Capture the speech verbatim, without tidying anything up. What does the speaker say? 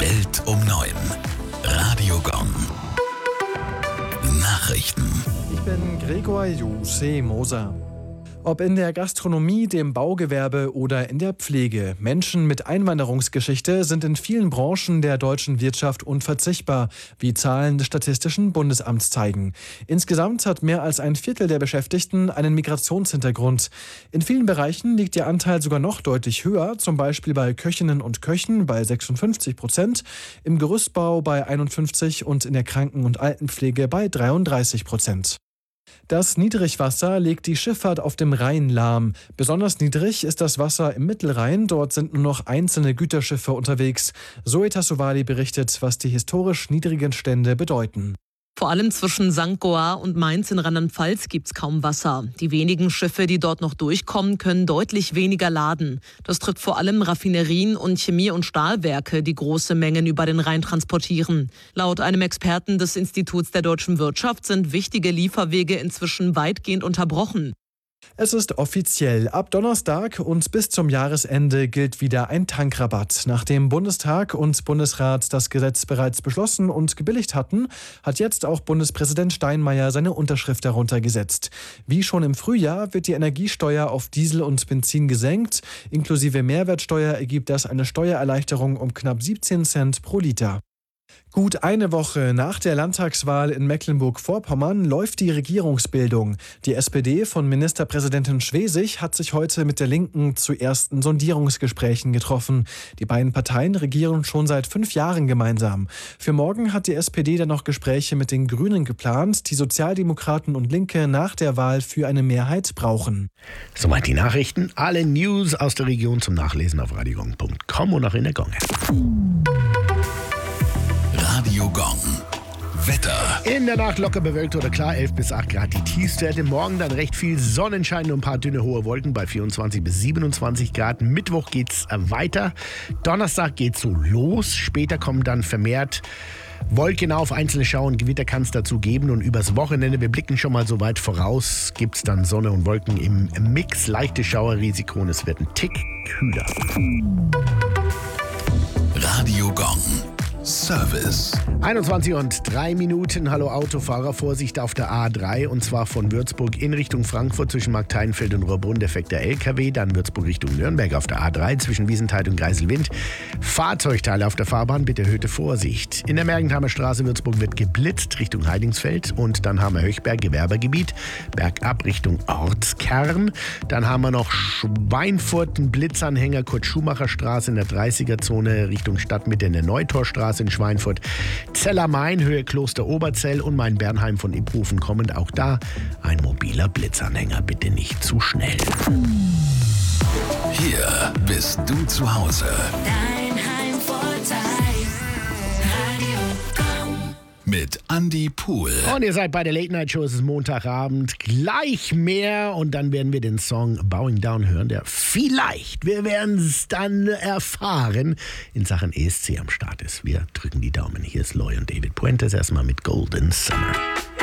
Welt um neun. Radio Gong. Nachrichten. Ich bin Gregor Jose Moser. Ob in der Gastronomie, dem Baugewerbe oder in der Pflege, Menschen mit Einwanderungsgeschichte sind in vielen Branchen der deutschen Wirtschaft unverzichtbar, wie Zahlen des Statistischen Bundesamts zeigen. Insgesamt hat mehr als ein Viertel der Beschäftigten einen Migrationshintergrund. In vielen Bereichen liegt der Anteil sogar noch deutlich höher, zum Beispiel bei Köchinnen und Köchen bei sechsundfünfzig Prozent, im Gerüstbau bei einundfünfzig und in der Kranken- und Altenpflege bei dreiunddreißig Prozent. Das Niedrigwasser legt die Schifffahrt auf dem Rhein lahm. Besonders niedrig ist das Wasser im Mittelrhein. Dort sind nur noch einzelne Güterschiffe unterwegs. Zoe Tassovali berichtet, was die historisch niedrigen Stände bedeuten. Vor allem zwischen Sankt Goar und Mainz in Rheinland-Pfalz gibt's kaum Wasser. Die wenigen Schiffe, die dort noch durchkommen, können deutlich weniger laden. Das trifft vor allem Raffinerien und Chemie- und Stahlwerke, die große Mengen über den Rhein transportieren. Laut einem Experten des Instituts der deutschen Wirtschaft sind wichtige Lieferwege inzwischen weitgehend unterbrochen. Es ist offiziell. Ab Donnerstag und bis zum Jahresende gilt wieder ein Tankrabatt. Nachdem Bundestag und Bundesrat das Gesetz bereits beschlossen und gebilligt hatten, hat jetzt auch Bundespräsident Steinmeier seine Unterschrift darunter gesetzt. Wie schon im Frühjahr wird die Energiesteuer auf Diesel und Benzin gesenkt. Inklusive Mehrwertsteuer ergibt das eine Steuererleichterung um knapp siebzehn Cent pro Liter. Gut eine Woche nach der Landtagswahl in Mecklenburg-Vorpommern läuft die Regierungsbildung. Die S P D von Ministerpräsidentin Schwesig hat sich heute mit der Linken zu ersten Sondierungsgesprächen getroffen. Die beiden Parteien regieren schon seit fünf Jahren gemeinsam. Für morgen hat die S P D dann noch Gespräche mit den Grünen geplant, die Sozialdemokraten und Linke nach der Wahl für eine Mehrheit brauchen. Soweit die Nachrichten. Alle News aus der Region zum Nachlesen auf radiogong punkt com und auch in der Gong-App. Radio Gong. Wetter. In der Nacht locker bewölkt oder klar, elf bis acht Grad die Tiefstwerte. Morgen dann recht viel Sonnenschein und ein paar dünne hohe Wolken bei vierundzwanzig bis siebenundzwanzig Grad. Mittwoch geht's weiter. Donnerstag geht's so los. Später kommen dann vermehrt Wolken auf, einzelne Schauer und Gewitter kann es dazu geben. Und übers Wochenende, wir blicken schon mal so weit voraus, gibt es dann Sonne und Wolken im Mix. Leichte Schauerrisiko und es wird ein Tick kühler. Radio Gong. Service. einundzwanzig und drei Minuten. Hallo Autofahrer, Vorsicht auf der A drei und zwar von Würzburg in Richtung Frankfurt zwischen Markteinfeld und Rohrbrunn defekter L K W, dann Würzburg Richtung Nürnberg auf der A drei zwischen Wiesenthal und Geiselwind. Fahrzeugteile auf der Fahrbahn, bitte erhöhte Vorsicht. In der Mergentheimer Straße Würzburg wird geblitzt Richtung Heidingsfeld und dann haben wir Höchberg Gewerbegebiet, bergab Richtung Ortskern. Dann haben wir noch Schweinfurt, einen Blitzanhänger, Kurt-Schumacher-Straße in der dreißiger-Zone Richtung Stadtmitte in der Neutorstraße in Schweinfurt, Zeller-Main, Höhe Kloster Oberzell und Main-Bernheim von Iphofen kommend. Auch da ein mobiler Blitzanhänger, bitte nicht zu schnell. Hier bist du zu Hause. Dein Heimvorteil. Radio Gong. Mit Andi Pohl. Und ihr seid bei der Late Night Show, es ist Montagabend, gleich mehr und dann werden wir den Song Bowing Down hören, der vielleicht, wir werden es dann erfahren, in Sachen E S C am Start ist. Wir drücken die Daumen. Hier ist Loy und David Puentes erstmal mit Golden Summer.